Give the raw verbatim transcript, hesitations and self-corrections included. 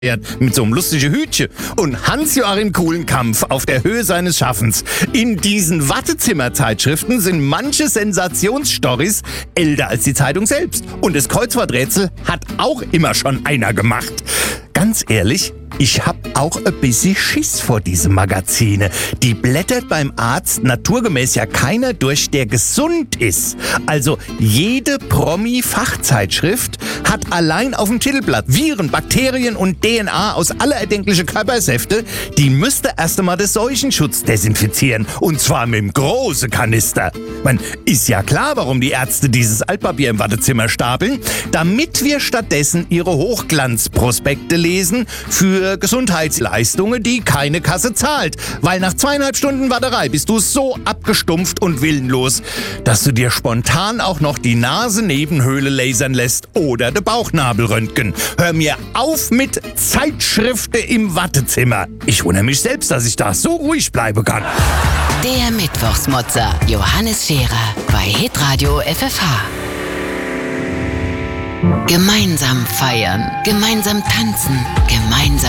mit so einem lustigen Hütchen und Hans-Joachim Kulenkampf auf der Höhe seines Schaffens. In diesen Wartezimmerzeitschriften sind manche Sensationsstories älter als die Zeitung selbst. Und das Kreuzworträtsel hat auch immer schon einer gemacht. Ganz ehrlich, ich hab auch ein bisschen Schiss vor diesen Magazine. Die blättert beim Arzt naturgemäß ja keiner durch, der gesund ist. Also jede Promi-Fachzeitschrift hat allein auf dem Titelblatt Viren, Bakterien und D N A aus aller erdenklichen Körpersäfte. Die müsste erst einmal den Seuchenschutz desinfizieren. Und zwar mit dem großen Kanister. Man, ist ja klar, warum die Ärzte dieses Altpapier im Wartezimmer stapeln. Damit wir stattdessen ihre Hochglanzprospekte lesen für Gesundheitsleistungen, die keine Kasse zahlt. Weil nach zweieinhalb Stunden Warterei bist du so abgestumpft und willenlos, dass du dir spontan auch noch die Nasennebenhöhle lasern lässt oder den Bauchnabel röntgen. Hör mir auf mit Zeitschriften im Wartezimmer. Ich wundere mich selbst, dass ich da so ruhig bleiben kann. Der Mittwochsmotzer Johannes Scherer bei Hitradio F F H. Gemeinsam feiern, gemeinsam tanzen, gemeinsam